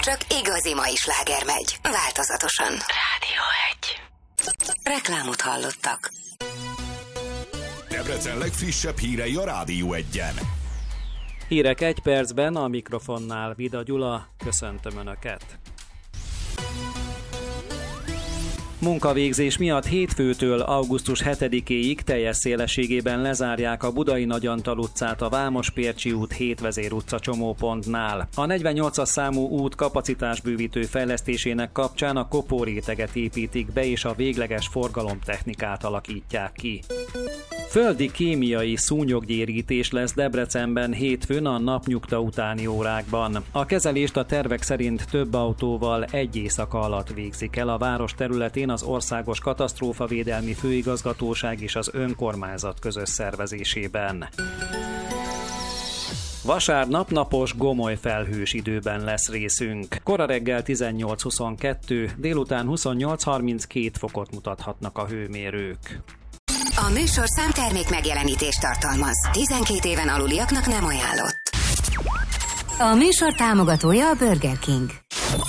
Csak igazi mai sláger megy, változatosan. Rádió 1. Reklámot hallottak. Debrecen legfrissebb hírei a Rádió 1-en. Hírek egy percben, a mikrofonnál Vida Gyula, köszöntöm Önöket. Munkavégzés miatt hétfőtől augusztus 7-éig teljes szélességében lezárják a Budai Nagyantal utcát a Vámospércsi út Hétvezér utca csomópontnál. A 48-as számú út kapacitásbővítő fejlesztésének kapcsán a kopóréteget építik be és a végleges forgalomtechnikát alakítják ki. Földi kémiai szúnyoggyérítés lesz Debrecenben hétfőn a napnyugta utáni órákban. A kezelést a tervek szerint több autóval egy éjszaka alatt végzik el a város területén az Országos Katasztrófavédelmi Főigazgatóság és az önkormányzat közös szervezésében. Vasárnap napos, gomoly felhős időben lesz részünk. Kora reggel 18-22, délután 28-32 fokot mutathatnak a hőmérők. A műsor számtermék megjelenítést tartalmaz. 12 éven aluliaknak nem ajánlott. A műsor támogatója a Burger King.